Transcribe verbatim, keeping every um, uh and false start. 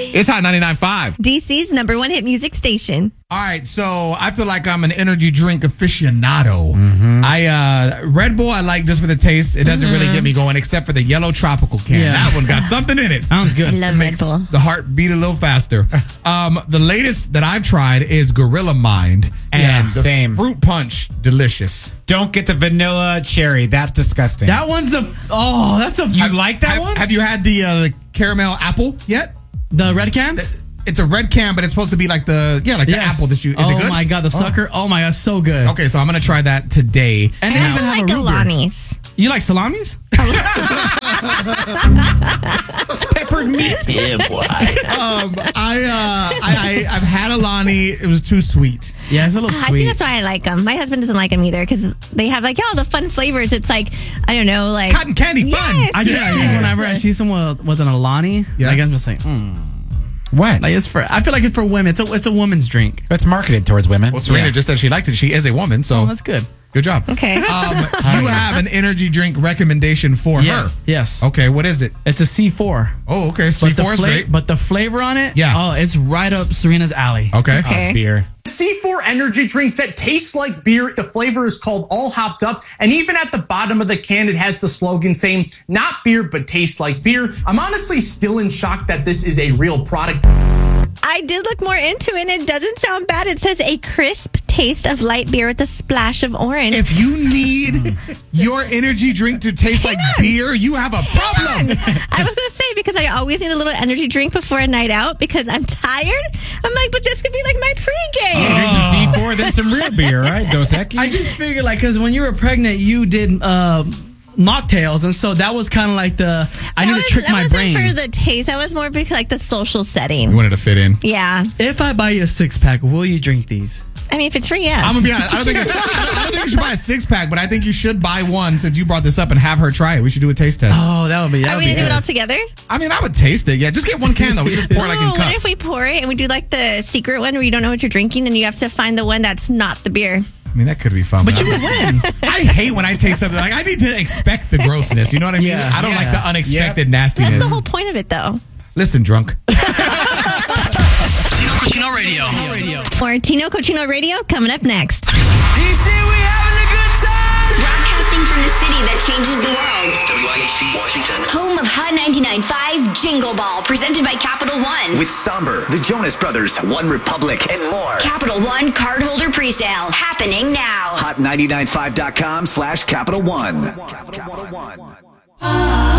It's Hot ninety-nine point five. D C's number one hit music station. All right, so I feel like I'm an energy drink aficionado. Mm-hmm. I uh, Red Bull I like just for the taste. It doesn't mm-hmm. really get me going, except for the yellow tropical can. Yeah. That one got something in it. Sounds good. I love Makes Red Bull. the heart beat a little faster. Um, the latest that I've tried is Gorilla Mind, and Yeah, the same. fruit punch, delicious. Don't get the vanilla cherry. That's disgusting. That one's the oh, that's the you like that have, one? Have you had the, uh, the caramel apple yet? the red can. It's a red can, but it's supposed to be like the yeah, like Yes. the apple that you. Is oh it good? my god, the sucker! Oh, my god, so good. Okay, so I'm gonna try that today. And they I even also have like a Ruger. Alani's. You like salamis? Peppered meat. Yeah, boy. Um, I, uh, I, I, I've had Alani. It was too sweet. Yeah, it's a little I sweet. think that's why I like them. My husband doesn't like them either because they have like all the fun flavors. It's like I don't know, like Cotton candy fun. Yes, I just Yeah, think yeah. whenever I see someone with, with an Alani, Yeah. like I'm just like, mm. What? Like it's for. I feel like it's for women. It's a it's a woman's drink. It's marketed towards women. Well, Serena Yeah. just said she liked it. She is a woman, so Oh, that's good. good job. Okay. Um, you have an energy drink recommendation for Yeah. her. Yes. Okay, what is it? It's a C four. Oh, okay. C But the four is fla- great. But the flavor on it, Yeah. Oh, it's right up Serena's alley. Okay. Okay. Oh, beer. C four energy drink that tastes like beer. The flavor is called All Hopped Up. And even at the bottom of the can, it has the slogan saying, not beer, but tastes like beer. I'm honestly still in shock that this is a real product. I did look more into it, and it doesn't sound bad. It says a crisp taste of light beer with a splash of orange. If you need your energy drink to taste like on. beer, you have a problem. I was going to say, because I always need a little energy drink before a night out because I'm tired. I'm like, but this could be like my pregame. Drink some C four, then some real beer, right? Dos Equis. I just figured like because when you were pregnant, you did uh, mocktails, and so that was kind of like the I That need was- to trick that my wasn't brain. for the taste. That was more because like the social You setting. wanted to fit in. Yeah. If I buy you a six pack, will you drink these? I mean, if it's free, yes. I'm gonna be honest. I don't think it's, I don't think you should buy a six pack, but I think you should buy one since you brought this up and have her try it. We should do a taste test. Oh, that would be. That Are would we be going to do good. it all together? I mean, I would taste it. Yeah, just get one can though. We just pour it like in Ooh, what if cups. we pour it and we do like the secret one where you don't know what you're drinking and you have to find the one that's not the beer? I mean, that could be fun. But you would win. I hate when I taste something like I need to expect the grossness. You know what I mean? Yeah. I don't like Yes. the unexpected Yep. nastiness. That's the whole point of it, though. Listen, drunk. Tino Cochino Radio. More Tino Cochino Radio coming up next. D C, we having a good time. Broadcasting from the city that changes the world. W I H T Washington. Home of Hot ninety-nine point five Jingle Ball, presented by Capital One. With Somber, the Jonas Brothers, One Republic, and more. Capital One cardholder presale happening now. hot ninety-nine point five dot com slash Capital One.